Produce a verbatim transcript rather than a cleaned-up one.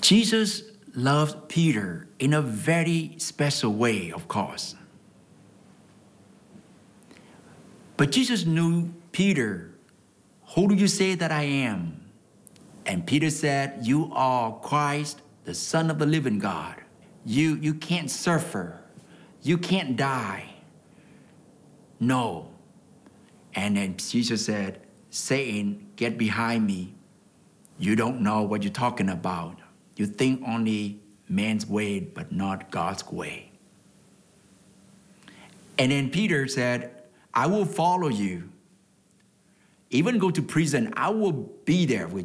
Jesus loved Peter in a very special way, of course. But Jesus knew Peter. Who do you say that I am? And Peter said, you are Christ, the Son of the living God. You, you can't suffer. You can't die. No. And then Jesus said, Satan, get behind me. You don't know what you're talking about. You think only man's way, but not God's way. And then Peter said, I will follow you. Even go to prison, I will be there with